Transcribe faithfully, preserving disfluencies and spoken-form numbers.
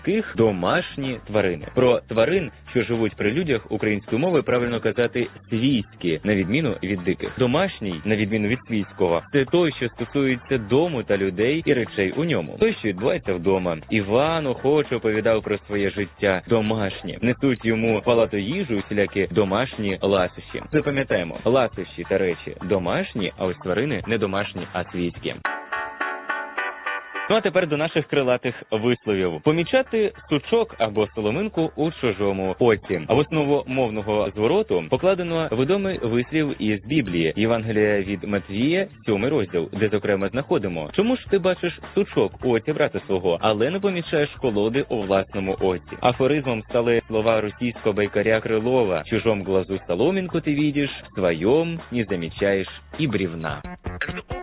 людських домашні тварини. Про тварин, що живуть при людях, українською мовою правильно казати свійські, на відміну від диких. Домашній, на відміну від свійського, це той, що стосується дому та людей і речей у ньому. Той, що відбувається вдома. Іван охоче оповідав про своє життя домашнє. Несуть йому палату їжу, усілякі домашні ласощі. Запам'ятаємо, ласощі та речі домашні, а ось тварини не домашні, а свійські. Ну а тепер до наших крилатих висловів. Помічати сучок або соломинку у чужому оці. А в основу мовного звороту покладено відомий вислів із Біблії, Євангелія від Матвія, сьомий розділ, де, зокрема, знаходимо: «Чому ж ти бачиш сучок у оці брата свого, але не помічаєш колоди у власному оці?» Афоризмом стали слова російського байкаря Крилова: «В чужом глазу соломинку ти видиш, в своем не замечаешь и бревна».